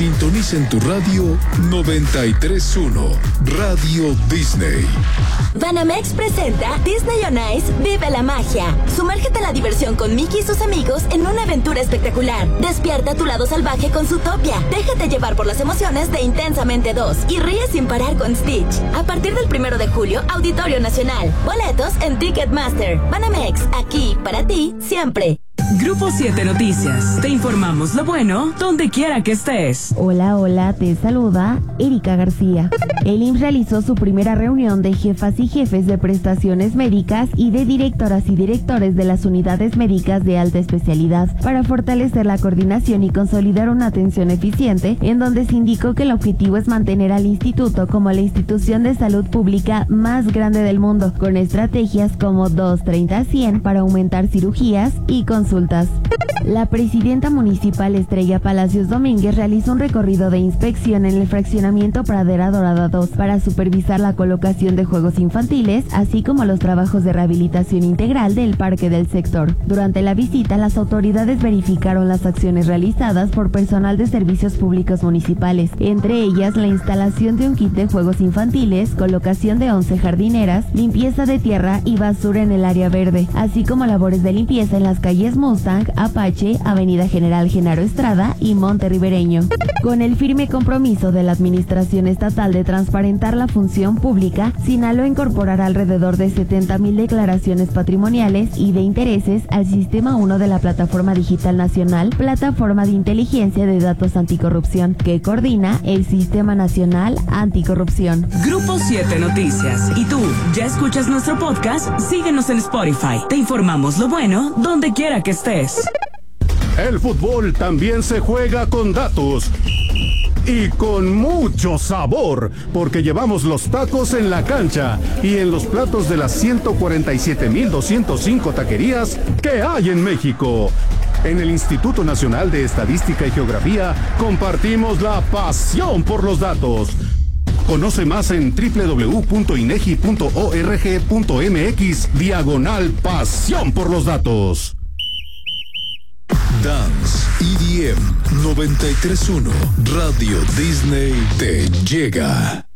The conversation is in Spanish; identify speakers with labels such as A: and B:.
A: Sintoniza en tu radio 93.1, Radio Disney.
B: Banamex presenta Disney on Ice Vive la Magia. Sumérgete a la diversión con Mickey y sus amigos en una aventura espectacular. Despierta tu lado salvaje con Zootopia. Déjate llevar por las emociones de Intensamente 2 y ríe sin parar con Stitch. A partir del 1 de julio, Auditorio Nacional. Boletos en Ticketmaster. Banamex, aquí para ti siempre.
C: Grupo 7 Noticias. Te informamos lo bueno donde quiera que estés.
D: Hola, te saluda Erika García. El IMSS realizó su primera reunión de jefas y jefes de prestaciones médicas y de directoras y directores de las unidades médicas de alta especialidad para fortalecer la coordinación y consolidar una atención eficiente, en donde se indicó que el objetivo es mantener al instituto como la institución de salud pública más grande del mundo, con estrategias como 2-30-100 para aumentar cirugías y consultas. La presidenta municipal Estrella Palacios Domínguez realizó un recorrido de inspección en el fraccionamiento Pradera Dorada 2 para supervisar la colocación de juegos infantiles, así como los trabajos de rehabilitación integral del parque del sector. Durante la visita, las autoridades verificaron las acciones realizadas por personal de servicios públicos municipales, entre ellas la instalación de un kit de juegos infantiles, colocación de 11 jardineras, limpieza de tierra y basura en el área verde, así como labores de limpieza en las calles Mustang, Apache, Avenida General Genaro Estrada y Monte Ribereño. Con el firme compromiso de la Administración Estatal de transparentar la función pública, Sinaloa incorporará alrededor de 70,000 declaraciones patrimoniales y de intereses al Sistema 1 de la Plataforma Digital Nacional, Plataforma de Inteligencia de Datos Anticorrupción, que coordina el Sistema Nacional Anticorrupción.
C: Grupo 7 Noticias. ¿Y tú, ya escuchas nuestro podcast? Síguenos en Spotify. Te informamos lo bueno donde quiera que estés.
E: El fútbol también se juega con datos y con mucho sabor, porque llevamos los tacos en la cancha y en los platos de las 147,205 taquerías que hay en México. En el Instituto Nacional de Estadística y Geografía compartimos la pasión por los datos. Conoce más en www.inegi.org.mx/pasión por los datos.
A: Dance EDM 93.1, Radio Disney te llega.